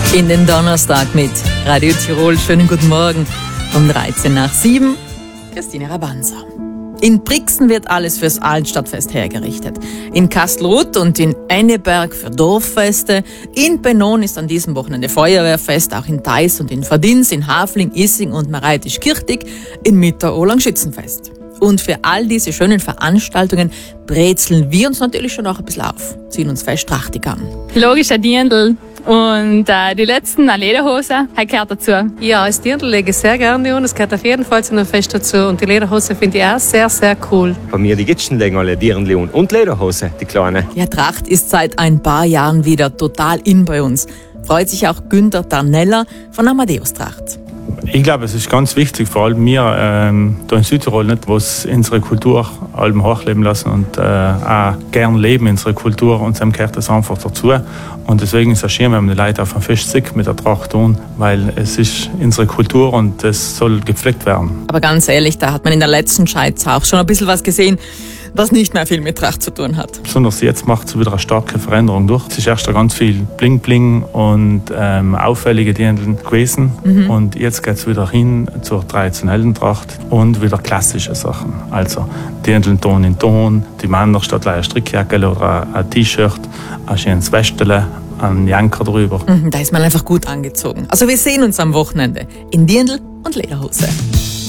In den Donnerstag mit Radio Tirol. Schönen guten Morgen. Um 7:13. Christine Rabanza. In Brixen wird alles fürs Altstadtfest hergerichtet. In Kastelruth und in Enneberg für Dorffeste. In Bennon ist an diesem Wochenende Feuerwehrfest. Auch in Theis und in Verdins, in Hafling, Issing und Mareitisch-Kirchtig. In Mitterolang Schützenfest. Und für all diese schönen Veranstaltungen brezeln wir uns natürlich schon auch ein bisschen auf. Ziehen uns fest trachtig an. Logisch ein Dirndl und die letzten eine Lederhose, gehört dazu. Ja, das Dirndl lege ich sehr gerne an. Es gehört auf jeden Fall zu einem Fest dazu. Und die Lederhose finde ich auch sehr, sehr cool. Bei mir die Gitschen legen alle Dirndl an und Lederhose, die kleine. Ja, Tracht ist seit ein paar Jahren wieder total in bei uns. Freut sich auch Günther Darneller von Amadeus Tracht. Ich glaube, es ist ganz wichtig, vor allem wir hier in Südtirol, nicht, was unsere Kultur allem hochleben lassen und auch gern leben, unsere Kultur, und dem gehört das einfach dazu. Und deswegen ist es schön, wenn man die Leute auf ein Fest sieht mit der Tracht tun, weil es ist unsere Kultur und es soll gepflegt werden. Aber ganz ehrlich, da hat man in der letzten Scheiz auch schon ein bisschen was gesehen, was nicht mehr viel mit Tracht zu tun hat. Besonders jetzt macht es wieder eine starke Veränderung durch. Es ist erst ganz viel Bling-Bling und auffällige Dirndl gewesen. Und jetzt geht es wieder hin zur traditionellen Tracht und wieder klassische Sachen. Also Dirndl Ton in Ton, die Männer statt einer Strickjacke oder ein T-Shirt, ein schönes Westele, ein Janker drüber. Da ist man einfach gut angezogen. Also wir sehen uns am Wochenende in Dirndl und Lederhose.